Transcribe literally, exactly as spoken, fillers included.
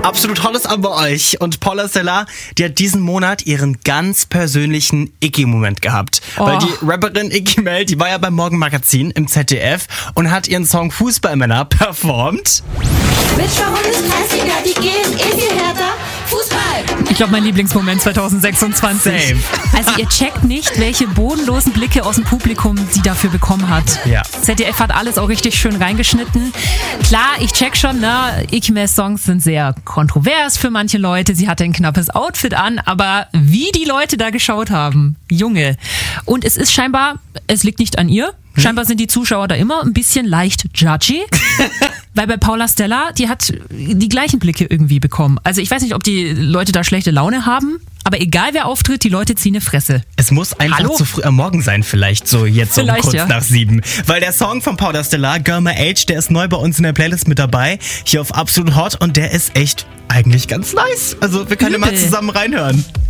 Absolut Holles an bei euch. Und Paula Stella, die hat diesen Monat ihren ganz persönlichen Icky-Moment gehabt. Oh. Weil die Rapperin Icky Mel, die war ja beim Morgenmagazin im Z D F und hat ihren Song Fußballmänner performt. Die gehen in die Hertha. Fußball! Ich glaube, mein Lieblingsmoment zwanzig sechsundzwanzig. Same. Also ihr checkt nicht, welche bodenlosen Blicke aus dem Publikum sie dafür bekommen hat. Ja. Z D F hat alles auch richtig schön reingeschnitten. Klar, ich check schon, ne, Icky Mels Songs sind sehr kontrovers für manche Leute. Sie hatte ein knappes Outfit an, aber wie die Leute da geschaut haben, Junge. Und es ist scheinbar, es liegt nicht an ihr. Scheinbar sind die Zuschauer da immer ein bisschen leicht judgy. Weil bei Paula Stella, die hat die gleichen Blicke irgendwie bekommen. Also ich weiß nicht, ob die Leute da schlechte Laune haben, aber egal wer auftritt, die Leute ziehen eine Fresse. Es muss einfach Hallo? zu früh am Morgen sein vielleicht, so jetzt so um Vielleicht, kurz ja. nach sieben. Weil der Song von Paula Stella, Girl My Age, der ist neu bei uns in der Playlist mit dabei, hier auf Absolut Hot und der ist echt eigentlich ganz nice. Also wir können Übel. mal zusammen reinhören.